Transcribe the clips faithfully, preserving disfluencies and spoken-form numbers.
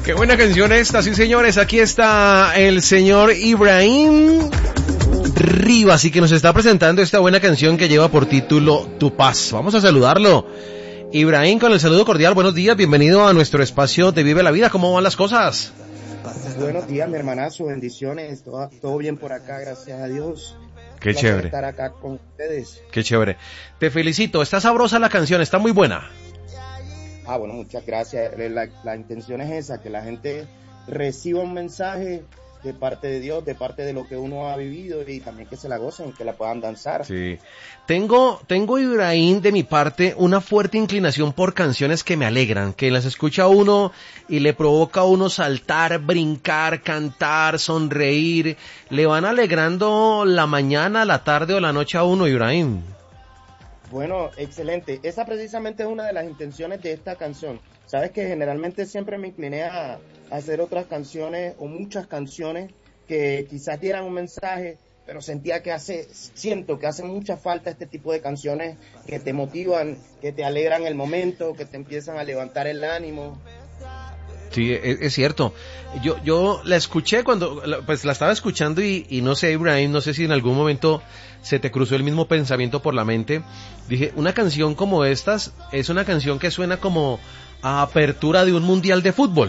Qué buena canción esta, sí señores, aquí está el señor Ibrahim Rivas y que nos está presentando esta buena canción que lleva por título Tu Paz. Vamos a saludarlo. Ibrahim, con el saludo cordial, buenos días, bienvenido a nuestro espacio de Vive la Vida, ¿cómo van las cosas? Buenos días, mi hermanazo, bendiciones, todo, todo bien por acá, gracias a Dios. Qué chévere. Estar acá con ustedes. Qué chévere. Te felicito, está sabrosa la canción, está muy buena. Ah, bueno, muchas gracias. La, la intención es esa, que la gente reciba un mensaje de parte de Dios, de parte de lo que uno ha vivido y también que se la gocen, que la puedan danzar. Sí. Tengo, tengo Ibrahim de mi parte una fuerte inclinación por canciones que me alegran, que las escucha uno y le provoca a uno saltar, brincar, cantar, sonreír, le van alegrando la mañana, la tarde o la noche a uno, Ibrahim. Bueno, excelente. Esa precisamente es una de las intenciones de esta canción. Sabes que generalmente siempre me incliné a, a hacer otras canciones o muchas canciones que quizás dieran un mensaje, pero sentía que hace, siento que hace mucha falta este tipo de canciones que te motivan, que te alegran el momento, que te empiezan a levantar el ánimo. Sí, es, es cierto. Yo, yo la escuché cuando, pues la estaba escuchando y, y no sé, Ibrahim, no sé si en algún momento se te cruzó el mismo pensamiento por la mente. Dije, una canción como estas es una canción que suena como a apertura de un mundial de fútbol.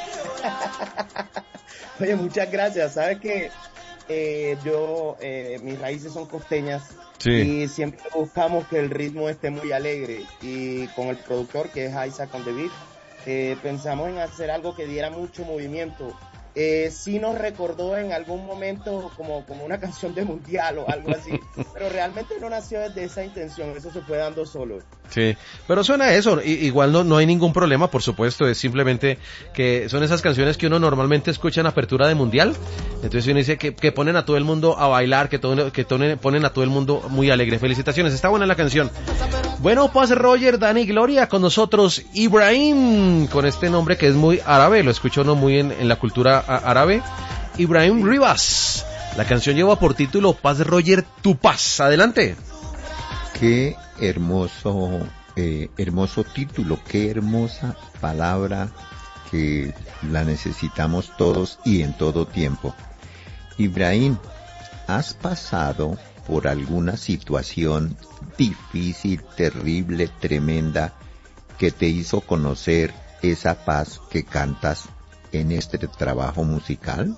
Oye, muchas gracias. Sabes que eh, yo, eh, mis raíces son costeñas. Sí. Y siempre buscamos que el ritmo esté muy alegre. Y con el productor, que es Isaac on the Beat, eh, pensamos en hacer algo que diera mucho movimiento. Eh, sí nos recordó en algún momento como, como una canción de mundial o algo así, pero realmente no nació desde esa intención, eso se fue dando solo. Sí, pero suena eso, I, igual no, no hay ningún problema, por supuesto, es simplemente que son esas canciones que uno normalmente escucha en apertura de mundial, entonces uno dice que, que ponen a todo el mundo a bailar, que, todo, que tonen, ponen a todo el mundo muy alegre. Felicitaciones, está buena la canción. Bueno, pues Roger, Dani, Gloria, con nosotros Ibrahim, con este nombre que es muy árabe, lo escucho no muy en, en la cultura árabe, Ibrahim Rivas. La canción lleva por título Paz Roger, Tu Paz. Adelante. Qué hermoso, eh, hermoso título, qué hermosa palabra que la necesitamos todos y en todo tiempo. Ibrahim, ¿has pasado por alguna situación difícil, terrible, tremenda, que te hizo conocer esa paz que cantas en este trabajo musical?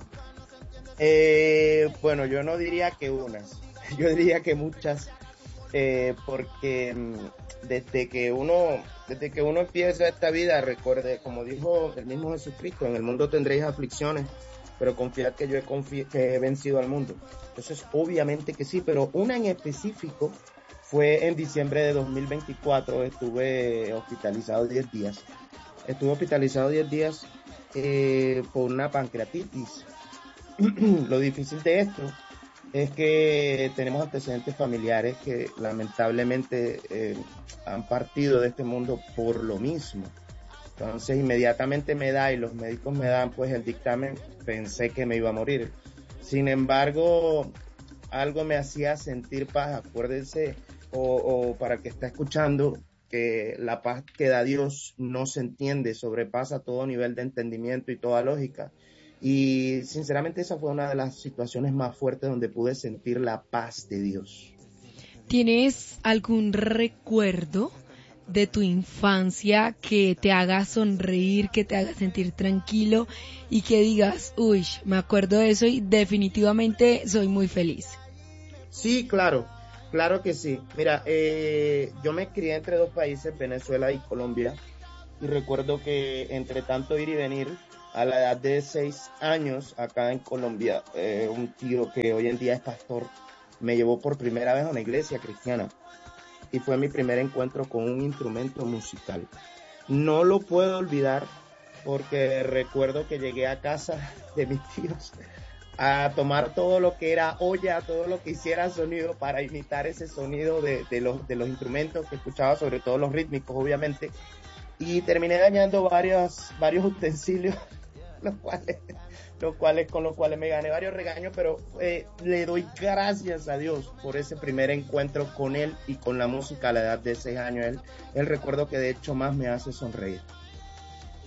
Eh, bueno, yo no diría que unas, yo diría que muchas, eh, porque desde que uno, desde que uno empieza esta vida, recuerde, como dijo el mismo Jesucristo, en el mundo tendréis aflicciones, pero confiad que yo he, confi- que he vencido al mundo. Entonces, obviamente que sí, pero una en específico fue en diciembre de dos mil veinticuatro, estuve hospitalizado diez días. Estuve hospitalizado diez días eh, por una pancreatitis. Lo difícil de esto es que tenemos antecedentes familiares que lamentablemente eh, han partido de este mundo por lo mismo. Entonces inmediatamente me da y los médicos me dan pues el dictamen, pensé que me iba a morir. Sin embargo, algo me hacía sentir paz. Acuérdense, o, o para el que está escuchando, que la paz que da Dios no se entiende, sobrepasa todo nivel de entendimiento y toda lógica. Y sinceramente esa fue una de las situaciones más fuertes donde pude sentir la paz de Dios. ¿Tienes algún recuerdo de tu infancia que te haga sonreír, que te haga sentir tranquilo y que digas, uy, me acuerdo de eso y definitivamente soy muy feliz? Sí, claro, claro que sí. Mira, eh, yo me crié entre dos países, Venezuela y Colombia, y recuerdo que entre tanto ir y venir, a la edad de seis años acá en Colombia, eh, un tío que hoy en día es pastor me llevó por primera vez a una iglesia cristiana y fue mi primer encuentro con un instrumento musical. No lo puedo olvidar porque recuerdo que llegué a casa de mis tíos a tomar todo lo que era olla, todo lo que hiciera sonido para imitar ese sonido de, de, los, de los instrumentos que escuchaba, sobre todo los rítmicos obviamente, y terminé dañando varios, varios utensilios los cuales, los cuales, con los cuales me gané varios regaños, pero eh, le doy gracias a Dios por ese primer encuentro con él y con la música a la edad de seis años. Él, el recuerdo que de hecho más me hace sonreír.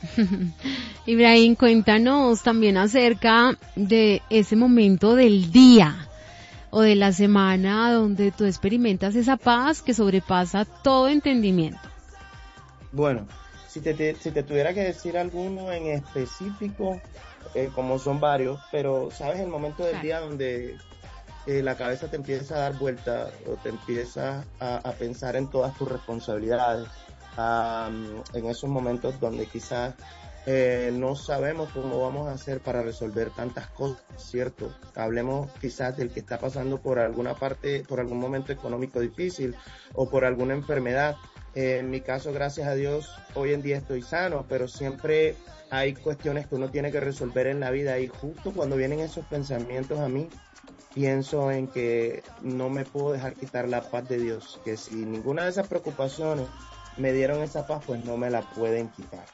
Ibrahim, cuéntanos también acerca de ese momento del día o de la semana donde tú experimentas esa paz que sobrepasa todo entendimiento. Bueno, si te, te- si te tuviera que decir alguno en específico, eh, como son varios, pero sabes el momento del Claro. día donde eh, la cabeza te empieza a dar vuelta o te empieza a, a pensar en todas tus responsabilidades, am, en esos momentos donde quizás eh, no sabemos cómo vamos a hacer para resolver tantas cosas, ¿cierto? Hablemos quizás del que está pasando por alguna parte, por algún momento económico difícil o por alguna enfermedad. Eh, en mi caso, gracias a Dios, hoy en día estoy sano, pero siempre hay cuestiones que uno tiene que resolver en la vida y justo cuando vienen esos pensamientos a mí, pienso en que no me puedo dejar quitar la paz de Dios, que si ninguna de esas preocupaciones me dieron esa paz, pues no me la pueden quitar.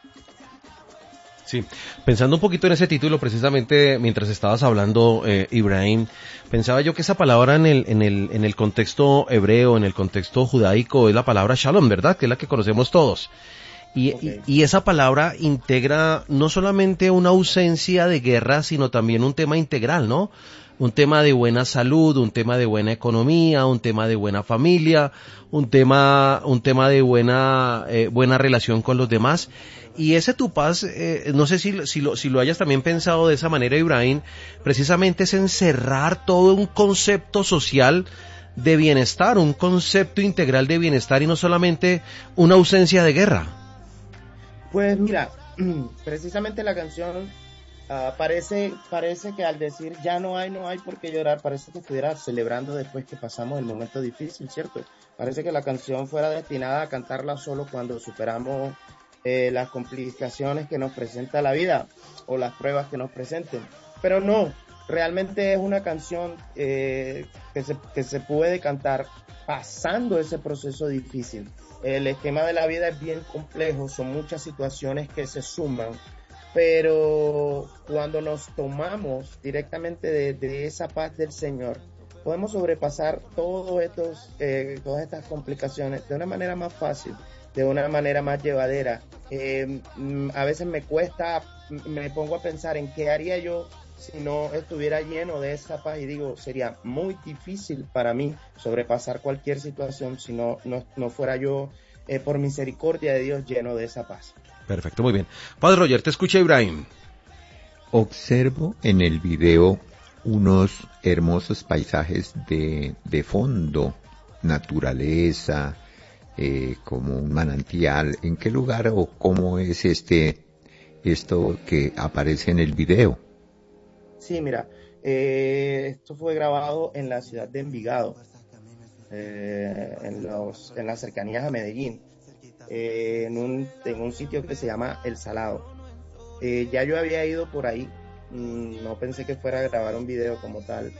Sí, pensando un poquito en ese título, precisamente mientras estabas hablando, eh, Ibrahim, pensaba yo que esa palabra en el, en el, en el contexto hebreo, en el contexto judaico, es la palabra shalom, ¿verdad? Que es la que conocemos todos. Y, Ok. y, y esa palabra integra no solamente una ausencia de guerra, sino también un tema integral, ¿no? Un tema de buena salud, un tema de buena economía, un tema de buena familia, un tema, un tema de buena, eh, buena relación con los demás. Y ese tu paz, eh, no sé si, si, lo, si lo hayas también pensado de esa manera, Ibrahim, precisamente es encerrar todo un concepto social de bienestar, un concepto integral de bienestar y no solamente una ausencia de guerra. Pues mira, precisamente la canción ah, parece, parece que al decir ya no hay, no hay por qué llorar, parece que estuviera celebrando después que pasamos el momento difícil, ¿cierto? Parece que la canción fuera destinada a cantarla solo cuando superamos eh, las complicaciones que nos presenta la vida o las pruebas que nos presenten. Pero no, realmente es una canción eh, que, se, que se puede cantar pasando ese proceso difícil. El esquema de la vida es bien complejo, son muchas situaciones que se suman, pero cuando nos tomamos directamente de, de esa paz del Señor, podemos sobrepasar todos estos, eh, todas estas complicaciones de una manera más fácil, de una manera más llevadera. Eh, a veces me cuesta, me pongo a pensar en qué haría yo si no estuviera lleno de esa paz y digo, sería muy difícil para mí sobrepasar cualquier situación si no, no, no fuera yo, eh, por misericordia de Dios, lleno de esa paz. Perfecto, muy bien. Padre Roger, te escucha Ibrahim. Observo en el video unos hermosos paisajes de, de fondo, naturaleza, eh, como un manantial. ¿En qué lugar o cómo es este esto que aparece en el video? Sí, mira, eh, esto fue grabado en la ciudad de Envigado, eh, en, los, en las cercanías a Medellín, eh, en, un, en un sitio que se llama El Salado. Eh, ya yo había ido por ahí, mmm, no pensé que fuera a grabar un video como tal,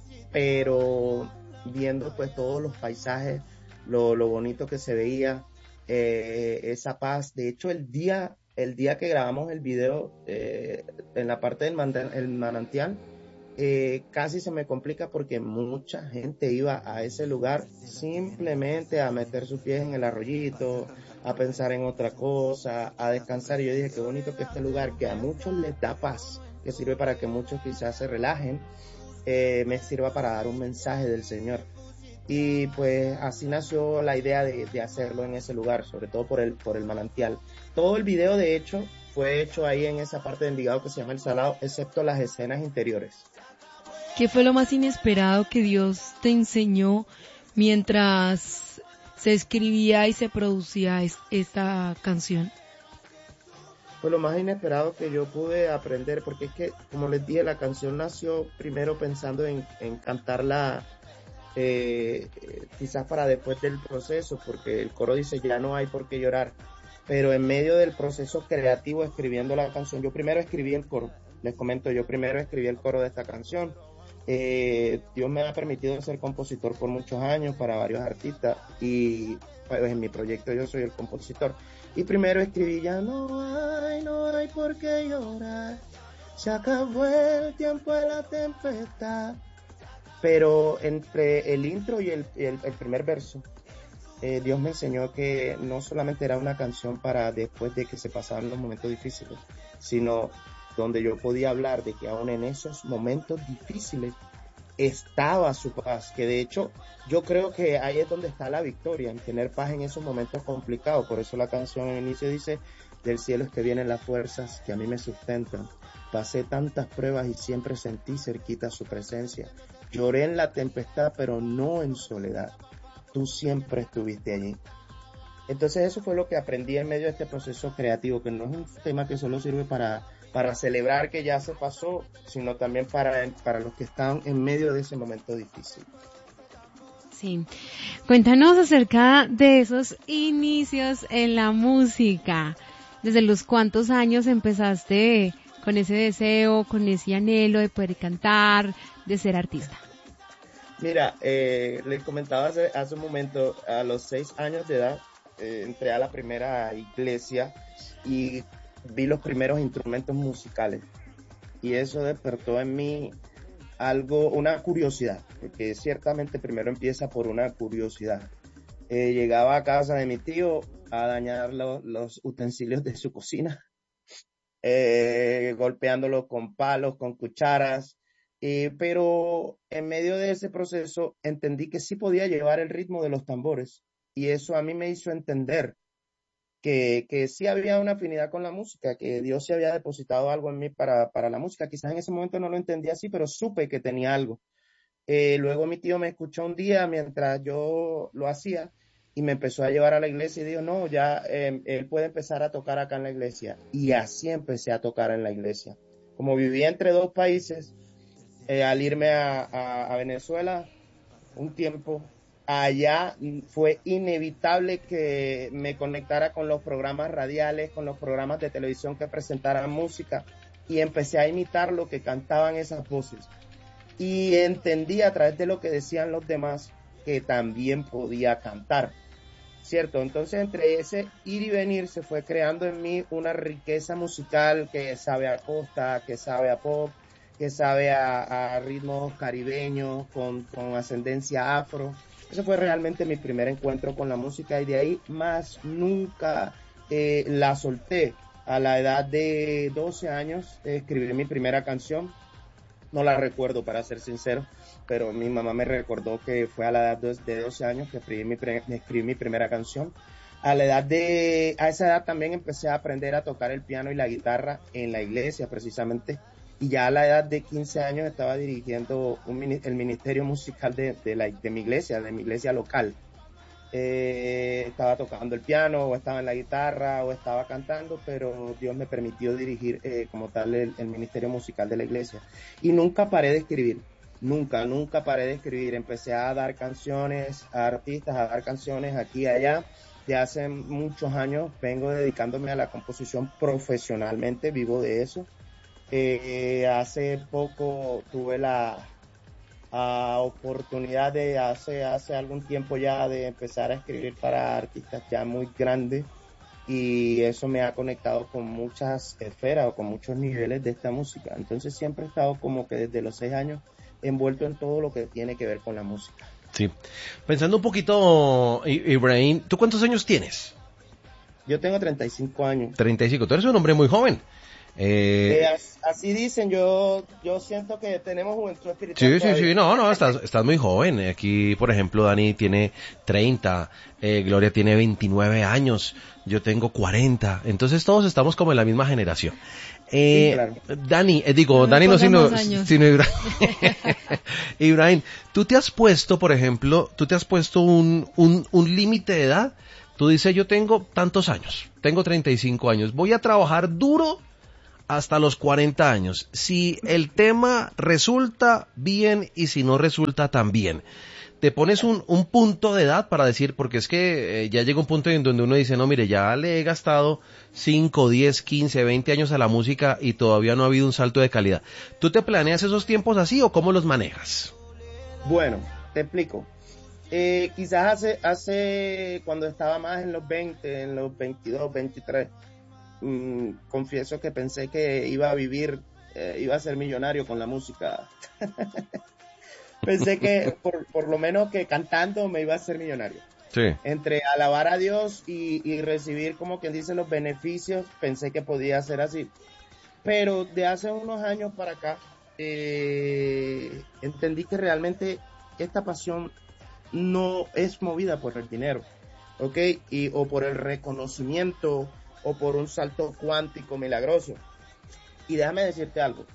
pero viendo pues todos los paisajes, lo, lo bonito que se veía, eh, esa paz. De hecho, el día, el día que grabamos el video, eh, en la parte del manda- el manantial, eh, casi se me complica porque mucha gente iba a ese lugar simplemente a meter sus pies en el arroyito, a pensar en otra cosa, a descansar. Y yo dije, qué bonito que este lugar, que a muchos les da paz, que sirve para que muchos quizás se relajen, eh, me sirva para dar un mensaje del Señor. Y pues así nació la idea de, de hacerlo en ese lugar, sobre todo por el, por el manantial. Todo el video, de hecho, fue hecho ahí en esa parte de Envigado que se llama El Salado, excepto las escenas interiores. ¿Qué fue lo más inesperado que Dios te enseñó mientras se escribía y se producía es- esta canción? Fue lo más inesperado que yo pude aprender, porque es que, como les dije, la canción nació primero pensando en, en cantarla eh, eh, quizás para después del proceso, porque el coro dice ya no hay por qué llorar, pero en medio del proceso creativo escribiendo la canción, yo primero escribí el coro, les comento, yo primero escribí el coro de esta canción. Eh, Dios me ha permitido ser compositor por muchos años para varios artistas y pues en mi proyecto yo soy el compositor. Y primero escribí ya no hay, no hay por qué llorar, se acabó el tiempo de la tempestad. Pero entre el intro y el, el, el primer verso eh, Dios me enseñó que no solamente era una canción para después de que se pasaban los momentos difíciles, sino donde yo podía hablar de que aún en esos momentos difíciles estaba su paz, que de hecho yo creo que ahí es donde está la victoria, en tener paz en esos momentos complicados. Por eso la canción en el inicio dice: del cielo es que vienen las fuerzas que a mí me sustentan, pasé tantas pruebas y siempre sentí cerquita su presencia, lloré en la tempestad pero no en soledad, tú siempre estuviste allí. Entonces eso fue lo que aprendí en medio de este proceso creativo, que no es un tema que solo sirve para para celebrar que ya se pasó, sino también para, para los que están en medio de ese momento difícil. Sí. Cuéntanos acerca de esos inicios en la música. ¿Desde los cuántos años empezaste con ese deseo, con ese anhelo de poder cantar, de ser artista? Mira, eh, les comentaba hace, hace un momento, a los seis años de edad, eh, entré a la primera iglesia y vi los primeros instrumentos musicales, y eso despertó en mí algo, una curiosidad, porque ciertamente primero empieza por una curiosidad. Eh, llegaba a casa de mi tío a dañar lo, los utensilios de su cocina, eh, golpeándolos con palos, con cucharas, eh, pero en medio de ese proceso entendí que sí podía llevar el ritmo de los tambores, y eso a mí me hizo entender Que, que sí había una afinidad con la música, que Dios sí había depositado algo en mí para, para la música. Quizás en ese momento no lo entendía así, pero supe que tenía algo. Eh, luego mi tío me escuchó un día mientras yo lo hacía y me empezó a llevar a la iglesia y dijo: no, ya eh, él puede empezar a tocar acá en la iglesia. Y así empecé a tocar en la iglesia. Como vivía entre dos países, eh, al irme a, a, a Venezuela un tiempo, allá fue inevitable que me conectara con los programas radiales, con los programas de televisión que presentaran música, y empecé a imitar lo que cantaban esas voces. Y entendí a través de lo que decían los demás que también podía cantar, ¿cierto? Entonces entre ese ir y venir se fue creando en mí una riqueza musical que sabe a costa, que sabe a pop, que sabe a, a ritmos caribeños con, con ascendencia afro. Ese fue realmente mi primer encuentro con la música, y de ahí más nunca eh, la solté. A la edad de doce años eh, escribí mi primera canción. No la recuerdo, para ser sincero, pero mi mamá me recordó que fue a la edad de doce años que escribí mi, pre- escribí mi primera canción. A la edad de, a esa edad también empecé a aprender a tocar el piano y la guitarra en la iglesia, precisamente. Y ya a la edad de quince años estaba dirigiendo un, el ministerio musical de, de, la, de mi iglesia, de mi iglesia local. Eh, estaba tocando el piano, o estaba en la guitarra, o estaba cantando, pero Dios me permitió dirigir eh, como tal el, el ministerio musical de la iglesia. Y nunca paré de escribir, nunca, nunca paré de escribir. Empecé a dar canciones a artistas, a dar canciones aquí y allá. De hace muchos años vengo dedicándome a la composición profesionalmente, vivo de eso. Eh, hace poco tuve la uh, oportunidad de hace, hace algún tiempo ya de empezar a escribir para artistas ya muy grandes, y eso me ha conectado con muchas esferas o con muchos niveles de esta música. Entonces siempre he estado como que desde los seis años envuelto en todo lo que tiene que ver con la música. Sí. Pensando un poquito, Ibrahim, ¿tú cuántos años tienes? Yo tengo treinta y cinco años. treinta y cinco, tú eres un hombre muy joven. Eh, eh, así dicen, yo yo siento que tenemos juventud espiritual. Sí, todavía. sí, sí, no, no, estás, estás muy joven. Aquí, por ejemplo, Dani tiene treinta, eh, Gloria tiene veintinueve años, yo tengo cuarenta, entonces todos estamos como en la misma generación. Eh, sí, claro. Dani, eh, digo, no Dani no, sino, sino Ibrahim. Ibrahim, tú te has puesto, por ejemplo, tú te has puesto un, un, un límite de edad. Tú dices, yo tengo tantos años, tengo treinta y cinco años, voy a trabajar duro hasta los cuarenta años. Si el tema resulta bien y si no resulta también. Te pones un, un punto de edad para decir, porque es que eh, ya llega un punto en donde uno dice, no, mire, ya le he gastado cinco, diez, quince, veinte años a la música y todavía no ha habido un salto de calidad. ¿Tú te planeas esos tiempos así o cómo los manejas? Bueno, te explico. Eh, quizás hace, hace, cuando estaba más en los veinte, en los veintidós, veintitrés, mmm, confieso que pensé que iba a vivir, eh, iba a ser millonario con la música. Pensé que por, por lo menos que cantando me iba a ser millonario. Sí. Entre alabar a Dios y, y recibir, como quien dice, los beneficios, pensé que podía ser así. Pero de hace unos años para acá, eh, entendí que realmente esta pasión no es movida por el dinero, ¿ok? Y, o por el reconocimiento, o por un salto cuántico milagroso. Y déjame decirte algo.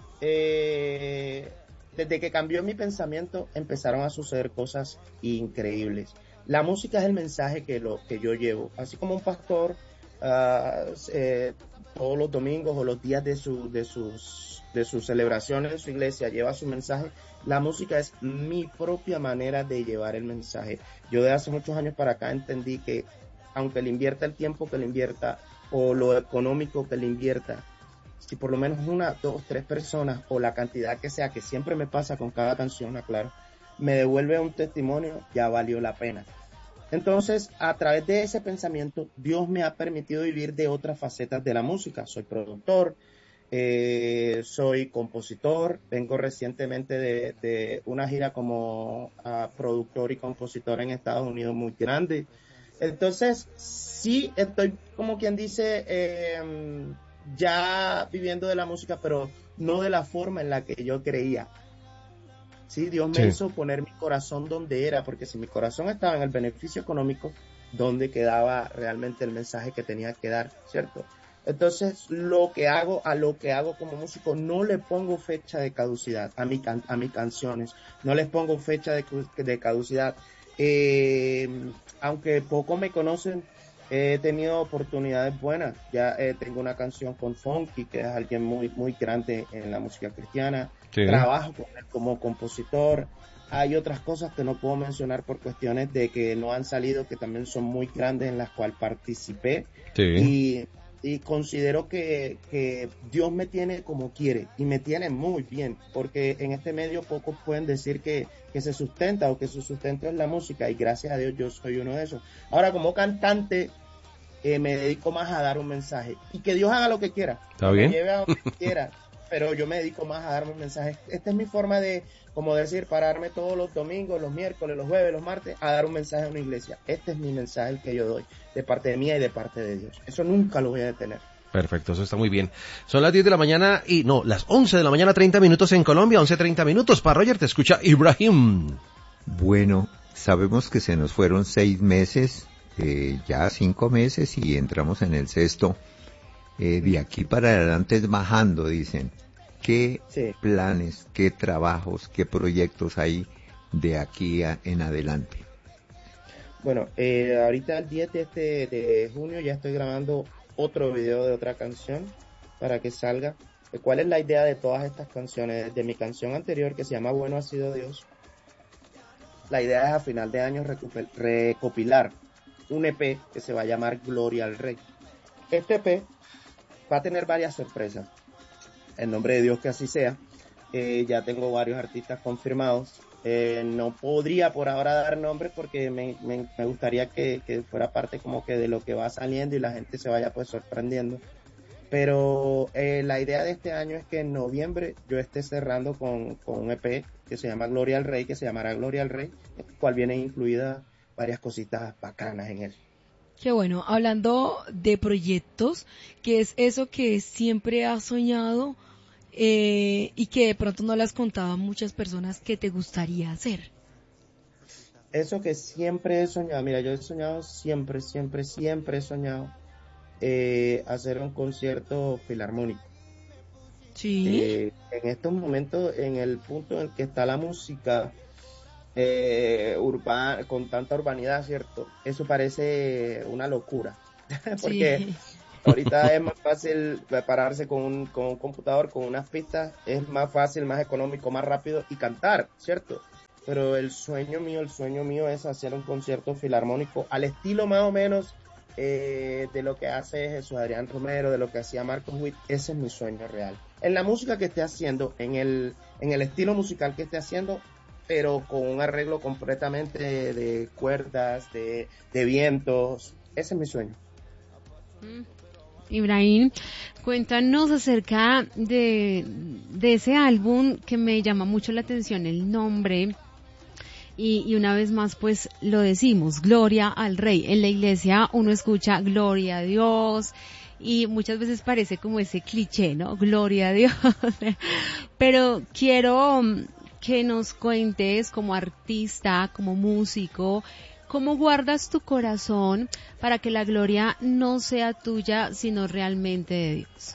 Eh, desde que cambió mi pensamiento, empezaron a suceder cosas increíbles. La música es el mensaje que, lo, que yo llevo. Así como un pastor uh, eh, todos los domingos o los días de, su, de, sus, de sus celebraciones en su iglesia lleva su mensaje, la música es mi propia manera de llevar el mensaje. Yo de hace muchos años para acá entendí que aunque le invierta el tiempo que le invierta o lo económico que le invierta, si por lo menos una, dos, tres personas o la cantidad que sea, que siempre me pasa con cada canción, aclaro, me devuelve un testimonio, ya valió la pena. Entonces, a través de ese pensamiento, Dios me ha permitido vivir de otras facetas de la música. Soy productor, eh, soy compositor, vengo recientemente de, de una gira como uh, productor y compositor en Estados Unidos muy grande. Entonces, sí estoy, como quien dice, eh, ya viviendo de la música, pero no de la forma en la que yo creía. Sí, Dios me sí. hizo poner mi corazón donde era, porque si mi corazón estaba en el beneficio económico, ¿dónde quedaba realmente el mensaje que tenía que dar? ¿Cierto? Entonces, lo que hago, a lo que hago como músico, no le pongo fecha de caducidad a, mi can, a mis canciones, no les pongo fecha de, de caducidad. Eh, aunque poco me conocen, he tenido oportunidades buenas. Ya eh, tengo una canción con Funky, que es alguien muy, muy grande en la música cristiana. Sí. Trabajo con él como compositor. Hay otras cosas que no puedo mencionar por cuestiones de que no han salido, que también son muy grandes, en las cuales participé. Sí. Y, y considero que, que Dios me tiene como quiere, y me tiene muy bien, porque en este medio pocos pueden decir que, que se sustenta o que su sustento es la música, y gracias a Dios yo soy uno de esos. Ahora, como cantante, eh, me dedico más a dar un mensaje, y que Dios haga lo que quiera. ¿Está bien? Me lleve a donde quiera. Pero yo me dedico más a darme un mensaje. Esta es mi forma de, como decir, pararme todos los domingos, los miércoles, los jueves, los martes, a dar un mensaje a una iglesia. Este es mi mensaje, el que yo doy, de parte mía y de parte de Dios. Eso nunca lo voy a detener. Perfecto, eso está muy bien. Son las diez de la mañana y, no, las once de la mañana, treinta minutos en Colombia, once treinta minutos. Para Roger, te escucha Ibrahim. Bueno, sabemos que se nos fueron seis meses, eh, ya cinco meses y entramos en el sexto. Eh, de aquí para adelante es bajando, dicen. ¿Qué sí. planes, qué trabajos, qué proyectos hay de aquí a, en adelante? Bueno, eh, ahorita el diez de, este, de junio ya estoy grabando otro video de otra canción para que salga. ¿Cuál es la idea de todas estas canciones? De mi canción anterior, que se llama Bueno ha sido Dios, la idea es a final de año recupil- recopilar un E P que se va a llamar Gloria al Rey. Este E P va a tener varias sorpresas. En nombre de Dios que así sea. Eh, ya tengo varios artistas confirmados. Eh, no podría por ahora dar nombres porque me, me, me gustaría que, que fuera parte como que de lo que va saliendo y la gente se vaya pues sorprendiendo. Pero eh, la idea de este año es que en noviembre yo esté cerrando con, con un E P que se llama Gloria al Rey, que se llamará Gloria al Rey, en el cual vienen incluidas varias cositas bacanas en él. Qué bueno, hablando de proyectos, ¿qué es eso que siempre has soñado eh, y que de pronto no le has contado a muchas personas que te gustaría hacer? Eso que siempre he soñado, mira, yo he soñado siempre, siempre, siempre he soñado eh, hacer un concierto filarmónico. Sí. Eh, en estos momentos, en el punto en que está la música Eh, urbana, con tanta urbanidad, ¿cierto? Eso parece una locura, porque sí. Ahorita es más fácil prepararse con un, con un computador, con unas pistas, es más fácil, más económico, más rápido y cantar, ¿cierto? Pero el sueño mío, el sueño mío es hacer un concierto filarmónico al estilo más o menos eh, de lo que hace Jesús Adrián Romero, de lo que hacía Marcos Witt. Ese es mi sueño real. En la música que esté haciendo, en el, en el estilo musical que esté haciendo, pero con un arreglo completamente de, de cuerdas, de, de vientos. Ese es mi sueño. Ibrahim, cuéntanos acerca de, de ese álbum que me llama mucho la atención, el nombre, Y, y una vez más, pues lo decimos, gloria al Rey. En la iglesia uno escucha gloria a Dios y muchas veces parece como ese cliché, ¿no? Gloria a Dios. Pero quiero que nos cuentes como artista, como músico, ¿cómo guardas tu corazón para que la gloria no sea tuya, sino realmente de Dios?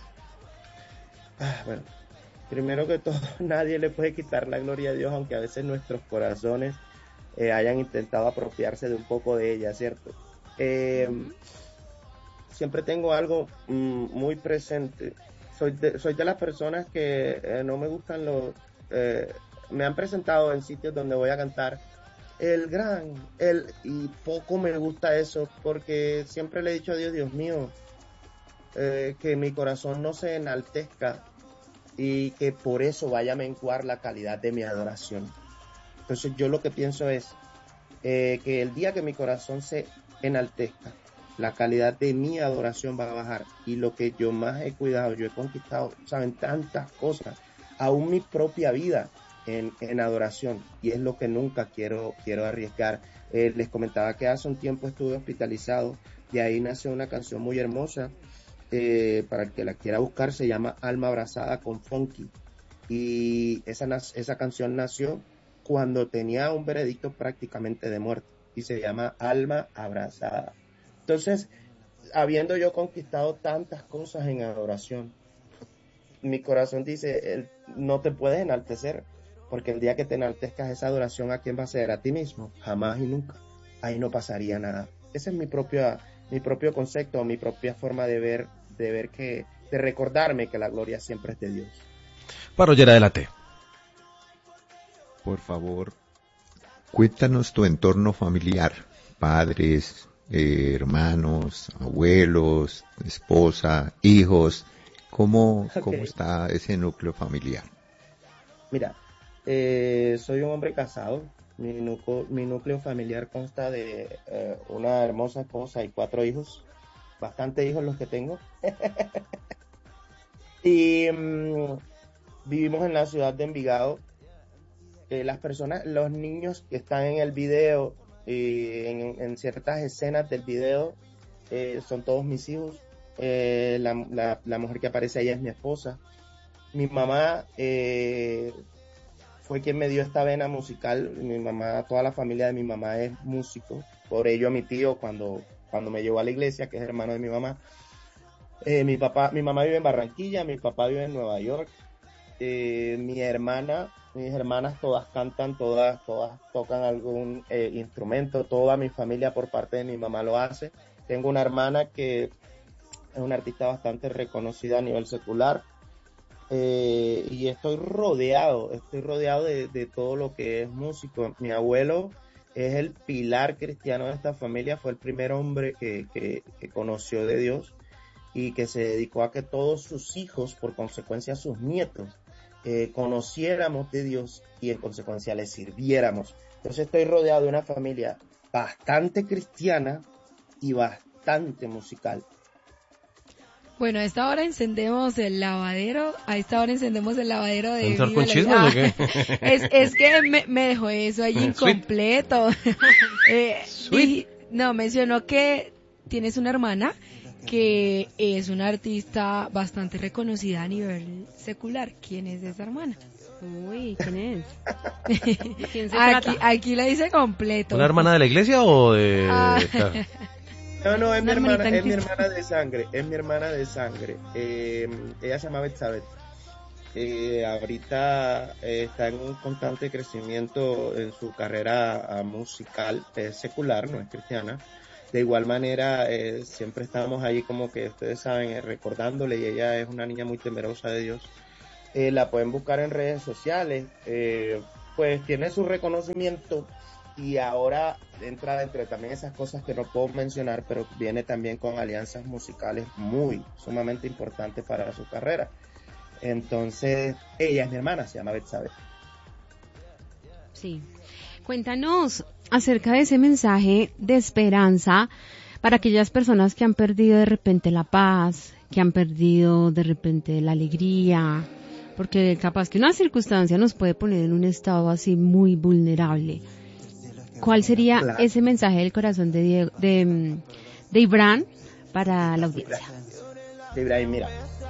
Ah, bueno, primero que todo, nadie le puede quitar la gloria a Dios, aunque a veces nuestros corazones eh, hayan intentado apropiarse de un poco de ella, ¿cierto? Eh, siempre tengo algo mm, muy presente. Soy de, soy de las personas que eh, no me gustan los... Eh, me han presentado en sitios donde voy a cantar el gran, el, y poco me gusta eso, porque siempre le he dicho a Dios, Dios mío, eh, que mi corazón no se enaltezca y que por eso vaya a menguar la calidad de mi adoración. Entonces yo lo que pienso es eh, que el día que mi corazón se enaltezca, la calidad de mi adoración va a bajar, y lo que yo más he cuidado, yo he conquistado, saben, tantas cosas, aún mi propia vida en, en adoración, y es lo que nunca quiero, quiero arriesgar. Eh, les comentaba que hace un tiempo estuve hospitalizado, de ahí nació una canción muy hermosa, eh, para el que la quiera buscar, se llama Alma Abrazada con Funky, y esa, esa canción nació cuando tenía un veredicto prácticamente de muerte, y se llama Alma Abrazada. Entonces, habiendo yo conquistado tantas cosas en adoración, mi corazón dice, no te puedes enaltecer, porque el día que te enaltezcas esa adoración, ¿a quién va a ser? A ti mismo, jamás y nunca. Ahí no pasaría nada. Ese es mi propia, mi propio concepto, mi propia forma de ver, de ver que, de recordarme que la gloria siempre es de Dios. Parrollera de la T. Por favor, cuéntanos tu entorno familiar, padres, eh, hermanos, abuelos, esposa, hijos, ¿cómo, okay. ¿Cómo está ese núcleo familiar? Mira, eh, soy un hombre casado, mi, nuco, mi núcleo familiar consta de eh, una hermosa esposa y cuatro hijos, bastantes hijos los que tengo, y um, vivimos en la ciudad de Envigado. Eh, las personas, los niños que están en el video y en, en ciertas escenas del video eh, son todos mis hijos. Eh, la, la, la mujer que aparece ahí es mi esposa. Mi mamá eh, fue quien me dio esta vena musical. Mi mamá, toda la familia de mi mamá es músico. Por ello mi tío, cuando, cuando me llevó a la iglesia, que es hermano de mi mamá, eh, mi papá, mi mamá vive en Barranquilla, mi papá vive en Nueva York. Eh, mi hermana, mis hermanas todas cantan, todas, todas tocan algún eh, instrumento, toda mi familia por parte de mi mamá lo hace. Tengo una hermana que es una artista bastante reconocida a nivel secular, eh, y estoy rodeado, estoy rodeado de, de todo lo que es músico. Mi abuelo es el pilar cristiano de esta familia, fue el primer hombre que, que, que conoció de Dios y que se dedicó a que todos sus hijos, por consecuencia sus nietos, Eh, conociéramos de Dios y en consecuencia le sirviéramos. Entonces estoy rodeado de una familia bastante cristiana y bastante musical. Bueno, a esta hora encendemos el lavadero, a esta hora encendemos el lavadero de... ¿Entrar con chismes ah, o qué? Es, es que me, me dejó eso ahí incompleto. eh, y, no, mencionó que tienes una hermana que es una artista bastante reconocida a nivel secular. ¿Quién es esa hermana? Uy, ¿quién es? ¿Quién se aquí, trata? aquí la dice completo. ¿Una hermana de la iglesia o de...? Ah. No, no, es mi hermana, es mi hermana de sangre, es mi hermana de sangre. Eh, ella se llama Betsabeth. Eh, ahorita eh, está en un constante crecimiento en su carrera uh, musical, es secular, no es cristiana. De igual manera, eh, siempre estamos ahí como que ustedes saben, eh, recordándole, y ella es una niña muy temerosa de Dios. Eh, la pueden buscar en redes sociales, eh, pues tiene su reconocimiento, y ahora entra entre también esas cosas que no puedo mencionar, pero viene también con alianzas musicales muy, sumamente importantes para su carrera. Entonces, ella es mi hermana, se llama Betsabeth. Sí. Cuéntanos acerca de ese mensaje de esperanza para aquellas personas que han perdido de repente la paz, que han perdido de repente la alegría, porque capaz que una circunstancia nos puede poner en un estado así muy vulnerable. ¿Cuál sería Claro. ese mensaje del corazón de Diego, de, mm, de Ibran para la audiencia? Ibrahim, mira,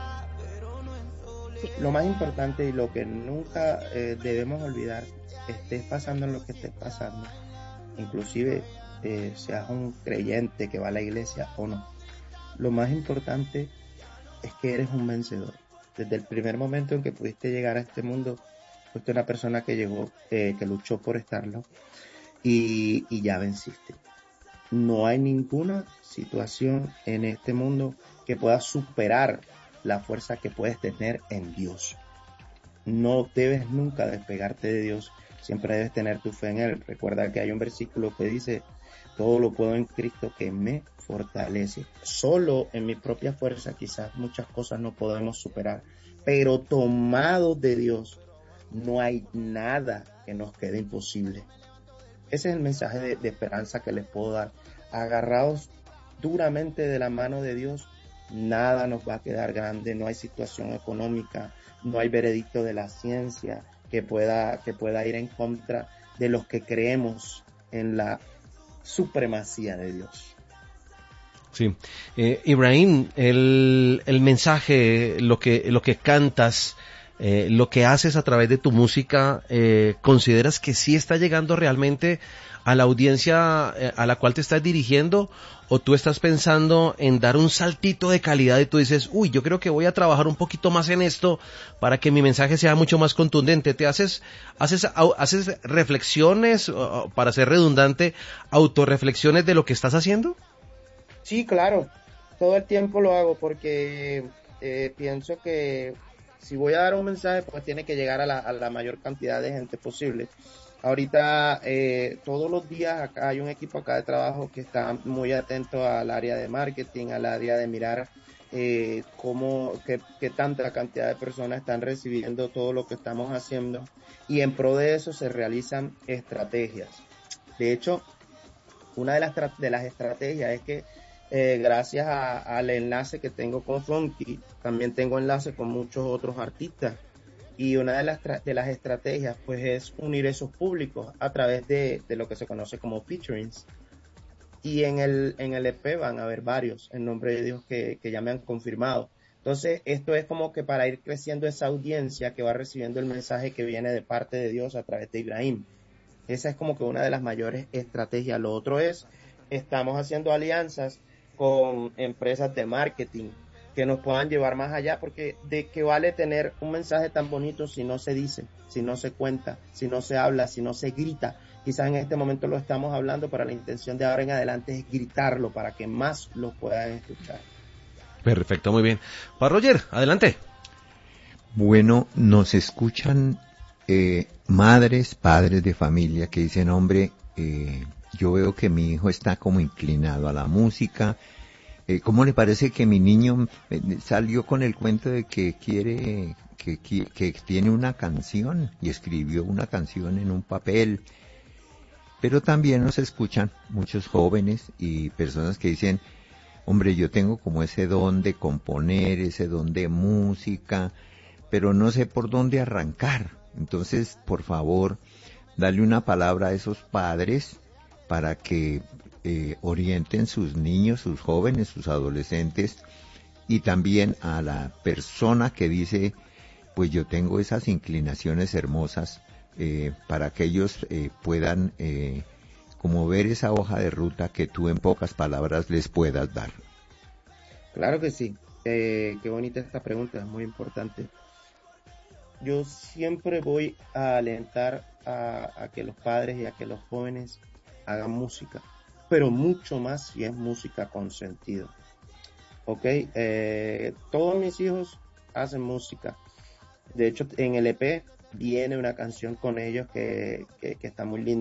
lo más importante y lo que nunca eh, debemos olvidar, estés pasando lo que estés pasando, inclusive eh, seas un creyente que va a la iglesia o no, lo más importante es que eres un vencedor. Desde el primer momento en que pudiste llegar a este mundo, fuiste una persona que llegó, eh, que luchó por estarlo y, y ya venciste. No hay ninguna situación en este mundo que pueda superar la fuerza que puedes tener en Dios. No debes nunca despegarte de Dios, siempre debes tener tu fe en Él. Recuerda que hay un versículo que dice, todo lo puedo en Cristo que me fortalece. Solo en mi propia fuerza quizás muchas cosas no podemos superar, pero tomados de Dios no hay nada que nos quede imposible. Ese es el mensaje de, de esperanza que les puedo dar. Agarrados duramente de la mano de Dios, nada nos va a quedar grande, no hay situación económica, no hay veredicto de la ciencia que pueda, que pueda ir en contra de los que creemos en la supremacía de Dios. Sí. Eh, Ibrahim, el, el mensaje, lo que, lo que cantas, eh, lo que haces a través de tu música, eh, ¿consideras que sí está llegando realmente a la audiencia eh, a la cual te estás dirigiendo? ¿O tú estás pensando en dar un saltito de calidad y tú dices, uy, yo creo que voy a trabajar un poquito más en esto para que mi mensaje sea mucho más contundente? ¿Te haces, haces, au- haces reflexiones, uh, para ser redundante, autorreflexiones de lo que estás haciendo? Sí, claro, todo el tiempo lo hago porque eh, pienso que si voy a dar un mensaje, pues tiene que llegar a la, a la mayor cantidad de gente posible. Ahorita, eh, todos los días acá hay un equipo acá de trabajo que está muy atento al área de marketing, al área de mirar eh, cómo, qué, qué tanta cantidad de personas están recibiendo todo lo que estamos haciendo, y en pro de eso se realizan estrategias. De hecho, una de las, tra- de las estrategias es que eh, gracias a- al enlace que tengo con Funky, también tengo enlace con muchos otros artistas. Y una de las, tra- de las estrategias pues es unir esos públicos a través de, de lo que se conoce como featurings. Y en el, en el E P van a haber varios, en nombre de Dios, que, que ya me han confirmado. Entonces, esto es como que para ir creciendo esa audiencia que va recibiendo el mensaje que viene de parte de Dios a través de Ibrahim. Esa es como que una de las mayores estrategias. Lo otro es, estamos haciendo alianzas con empresas de marketing que nos puedan llevar más allá, porque de qué vale tener un mensaje tan bonito si no se dice, si no se cuenta, si no se habla, si no se grita. Quizás en este momento lo estamos hablando, pero la intención de ahora en adelante es gritarlo para que más lo puedan escuchar. Perfecto, muy bien. Para Roger, adelante. Bueno, nos escuchan eh, madres, padres de familia que dicen, hombre, eh, yo veo que mi hijo está como inclinado a la música. Eh, ¿Cómo le parece que mi niño eh, salió con el cuento de que quiere, que, que, que tiene una canción y escribió una canción en un papel? Pero también nos escuchan muchos jóvenes y personas que dicen, hombre, yo tengo como ese don de componer, ese don de música, pero no sé por dónde arrancar. Entonces, por favor, dale una palabra a esos padres para que eh, orienten sus niños, sus jóvenes, sus adolescentes, y también a la persona que dice, pues yo tengo esas inclinaciones hermosas, eh, para que ellos eh, puedan eh, como ver esa hoja de ruta que tú en pocas palabras les puedas dar. Claro que sí. Eh, qué bonita esta pregunta, es muy importante. Yo siempre voy a alentar a, a que los padres y a que los jóvenes hagan música, pero mucho más si es música con sentido. Ok, eh, todos mis hijos hacen música. De hecho, en el E P viene una canción con ellos que, que, que está muy linda.